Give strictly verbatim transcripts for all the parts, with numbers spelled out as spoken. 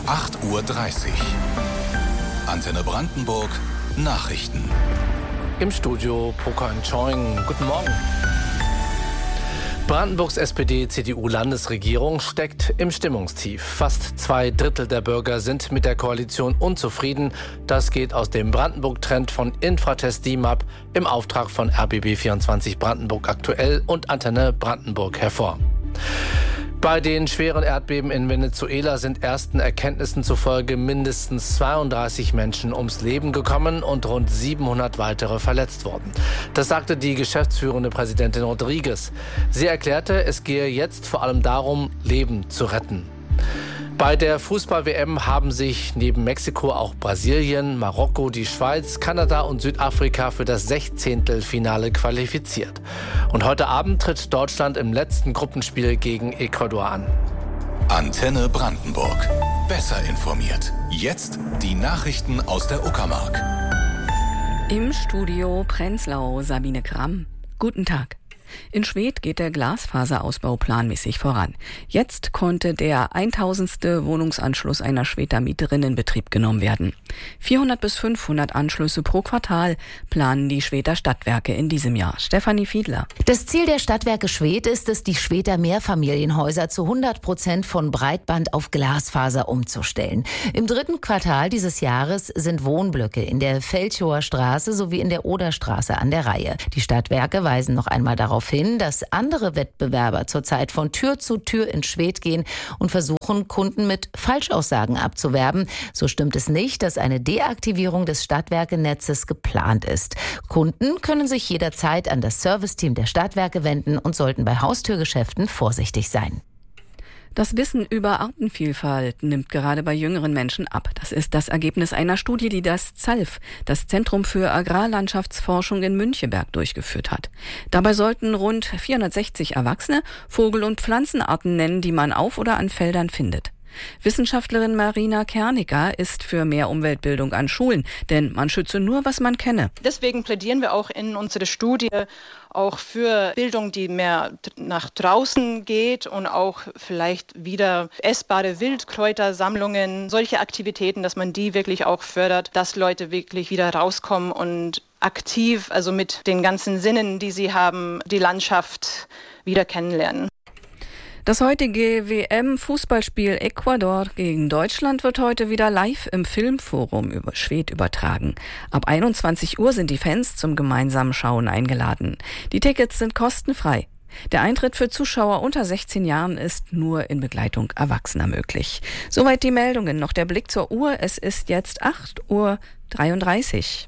acht Uhr dreißig. Antenne Brandenburg Nachrichten. Im Studio Pokan Choing. Guten Morgen. Brandenburgs S P D-C D U-Landesregierung steckt im Stimmungstief. Fast zwei Drittel der Bürger sind mit der Koalition unzufrieden. Das geht aus dem Brandenburg-Trend von Infratest D I M A P im Auftrag von R B B vierundzwanzig Brandenburg aktuell und Antenne Brandenburg hervor. Bei den schweren Erdbeben in Venezuela sind ersten Erkenntnissen zufolge mindestens zweiunddreißig Menschen ums Leben gekommen und rund siebenhundert weitere verletzt worden. Das sagte die geschäftsführende Präsidentin Rodriguez. Sie erklärte, es gehe jetzt vor allem darum, Leben zu retten. Bei der Fußball-W M haben sich neben Mexiko auch Brasilien, Marokko, die Schweiz, Kanada und Südafrika für das Sechzehntelfinale qualifiziert. Und heute Abend tritt Deutschland im letzten Gruppenspiel gegen Ecuador an. Antenne Brandenburg. Besser informiert. Jetzt die Nachrichten aus der Uckermark. Im Studio Prenzlau Sabine Gramm. Guten Tag. In Schwedt geht der Glasfaserausbau planmäßig voran. Jetzt konnte der tausendste Wohnungsanschluss einer Schwedter Mieterin in Betrieb genommen werden. vierhundert bis fünfhundert Anschlüsse pro Quartal planen die Schwedter Stadtwerke in diesem Jahr. Stefanie Fiedler. Das Ziel der Stadtwerke Schwedt ist es, die Schwedter Mehrfamilienhäuser zu hundert Prozent von Breitband auf Glasfaser umzustellen. Im dritten Quartal dieses Jahres sind Wohnblöcke in der Feldchower Straße sowie in der Oderstraße an der Reihe. Die Stadtwerke weisen noch einmal darauf hin, dass andere Wettbewerber zurzeit von Tür zu Tür in Schwedt gehen und versuchen, Kunden mit Falschaussagen abzuwerben. So stimmt es nicht, dass eine Deaktivierung des Stadtwerkenetzes geplant ist. Kunden können sich jederzeit an das Serviceteam der Stadtwerke wenden und sollten bei Haustürgeschäften vorsichtig sein. Das Wissen über Artenvielfalt nimmt gerade bei jüngeren Menschen ab. Das ist das Ergebnis einer Studie, die das ZALF, das Zentrum für Agrarlandschaftsforschung in Müncheberg, durchgeführt hat. Dabei sollten rund vierhundertsechzig Erwachsene Vogel- und Pflanzenarten nennen, die man auf oder an Feldern findet. Wissenschaftlerin Marina Kerniger ist für mehr Umweltbildung an Schulen, denn man schütze nur, was man kenne. Deswegen plädieren wir auch in unserer Studie auch für Bildung, die mehr nach draußen geht und auch vielleicht wieder essbare Wildkräutersammlungen, solche Aktivitäten, dass man die wirklich auch fördert, dass Leute wirklich wieder rauskommen und aktiv, also mit den ganzen Sinnen, die sie haben, die Landschaft wieder kennenlernen. Das heutige W M-Fußballspiel Ecuador gegen Deutschland wird heute wieder live im Filmforum über Schwedt übertragen. Ab einundzwanzig Uhr sind die Fans zum gemeinsamen Schauen eingeladen. Die Tickets sind kostenfrei. Der Eintritt für Zuschauer unter sechzehn Jahren ist nur in Begleitung Erwachsener möglich. Soweit die Meldungen. Noch der Blick zur Uhr. Es ist jetzt acht Uhr dreiunddreißig.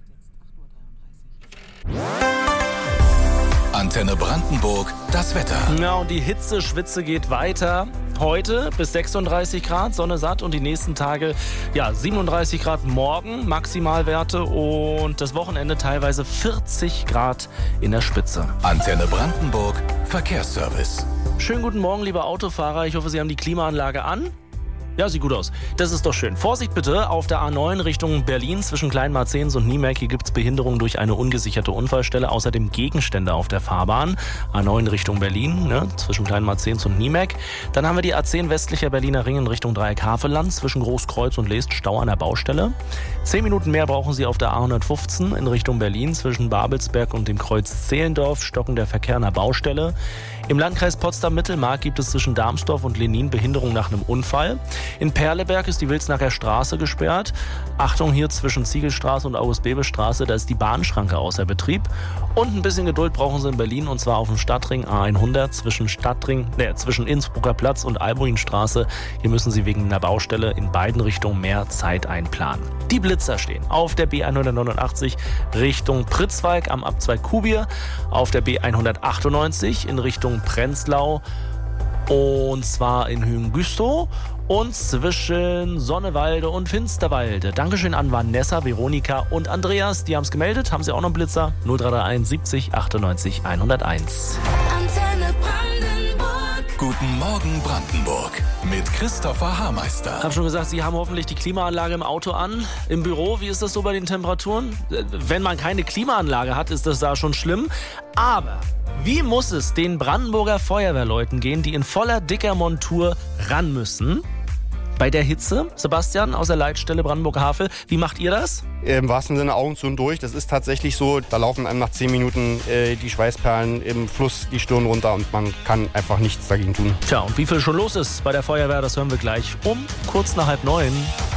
Antenne Brandenburg, das Wetter. Ja, und die Hitze-Schwitze geht weiter. Heute bis sechsunddreißig Grad, Sonne satt und die nächsten Tage ja siebenunddreißig Grad morgen, Maximalwerte und das Wochenende teilweise vierzig Grad in der Spitze. Antenne Brandenburg, Verkehrsservice. Schönen guten Morgen, liebe Autofahrer. Ich hoffe, Sie haben die Klimaanlage an. Ja, sieht gut aus. Das ist doch schön. Vorsicht bitte auf der A neun Richtung Berlin zwischen Kleinmarzens und Niemek. Hier gibt es Behinderung durch eine ungesicherte Unfallstelle. Außerdem Gegenstände auf der Fahrbahn. A neun Richtung Berlin, ne, zwischen Kleinmarzens und Niemek. Dann haben wir die A zehn westlicher Berliner Ring in Richtung Dreieck-Havelland zwischen Großkreuz und Leest. Stau an der Baustelle. Zehn Minuten mehr brauchen Sie auf der A hundertfünfzehn in Richtung Berlin zwischen Babelsberg und dem Kreuz Zehlendorf. Stocken der Verkehr an der Baustelle. Im Landkreis Potsdam-Mittelmark gibt es zwischen Darmsdorf und Lenin Behinderung nach einem Unfall. In Perleberg ist die Wilsnacher Straße gesperrt. Achtung hier zwischen Ziegelstraße und August-Bebel-Straße, da ist die Bahnschranke außer Betrieb. Und ein bisschen Geduld brauchen Sie in Berlin und zwar auf dem Stadtring A hundert zwischen Stadtring, ne, zwischen Innsbrucker Platz und Albuinstraße. Hier müssen Sie wegen einer Baustelle in beiden Richtungen mehr Zeit einplanen. Die Blitzer stehen auf der B hundertneunundachtzig Richtung Pritzwalk am Abzweig Kubier, auf der B hundertachtundneunzig in Richtung Prenzlau und zwar in Höhen-Güstrow und zwischen Sonnewalde und Finsterwalde. Dankeschön an Vanessa, Veronika und Andreas. Die haben es gemeldet. Haben Sie auch noch einen Blitzer? null drei drei eins siebzig achtundneunzig hunderteins. Antenne Brandenburg. Guten Morgen Brandenburg mit Christopher Haarmeister. Ich habe schon gesagt, Sie haben hoffentlich die Klimaanlage im Auto an. Im Büro, wie ist das so bei den Temperaturen? Wenn man keine Klimaanlage hat, ist das da schon schlimm. Aber wie muss es den Brandenburger Feuerwehrleuten gehen, die in voller dicker Montur ran müssen? bei der Hitze? Sebastian aus der Leitstelle Brandenburg-Havel, wie macht ihr das? Im wahrsten Sinne Augen zu und durch. Das ist tatsächlich so, da laufen einem nach zehn Minuten äh, die Schweißperlen im Fluss die Stirn runter und man kann einfach nichts dagegen tun. Tja, und wie viel schon los ist bei der Feuerwehr, das hören wir gleich um kurz nach halb neun.